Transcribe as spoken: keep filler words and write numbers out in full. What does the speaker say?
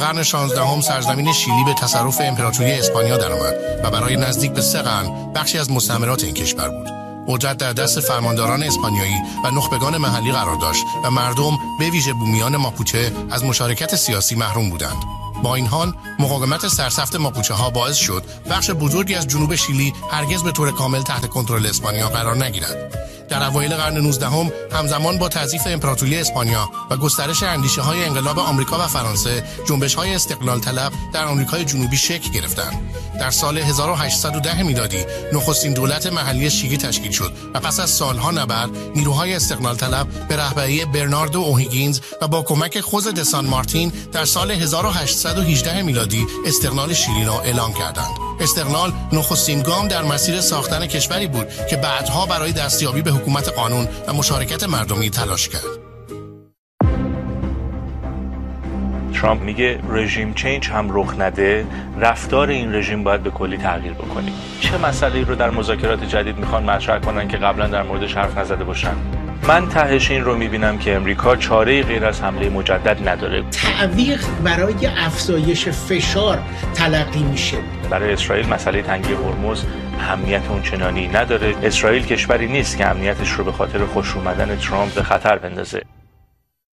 قرن شانزدهم سرزمین شیلی به تصرف امپراتوری اسپانیا درآمد و برای نزدیک به سه قرن بخشی از مستعمرات این کشور بود. قدرت در دست فرمانداران اسپانیایی و نخبگان محلی قرار داشت و مردم به ویژه بومیان ماپوچه از مشارکت سیاسی محروم بودند. با این حال مقاومت سرسخت ماپوچه ها باعث شد بخش بزرگی از جنوب شیلی هرگز به طور کامل تحت کنترل اسپانیا قرار نگیرد. در اوایل قرن نوزدهم همزمان با تضعیف امپراتوری اسپانیا و گسترش اندیشه های انقلاب آمریکا و فرانسه، جنبش های استقلال طلب در آمریکای جنوبی شکل گرفتند. در سال هزار و هشتصد و ده میلادی نخستین دولت محلی شیلی تشکیل شد و پس از سالها نبرد نیروهای استقلال طلب به رهبری برناردو اوهیگینز و با کمک خوز دسان مارتین در سال هزار و هشتصد و هجده میلادی استقلال شیلی را اعلام کردند. استقلال نخستین گام در مسیر ساختن کشوری بود که بعدها برای دستیابی به حکومت قانون و مشارکت مردمی تلاش کرد. ترامپ میگه رژیم چینج هم رخ نده، رفتار این رژیم باید به کلی تغییر بکنه. چه مسئله‌ای رو در مذاکرات جدید میخوان مطرح کنن که قبلا در موردش حرف نزده باشن؟ من تهش این رو میبینم که امریکا چاره‌ای غیر از حمله مجدد نداره. تعویق برای افزایش فشار تلقی میشه. برای اسرائیل مسئله تنگی هرمز اهمیت اونچنانی نداره. اسرائیل کشوری نیست که امنیتش رو به خاطر خوش اومدن ترامپ به خطر بندازه.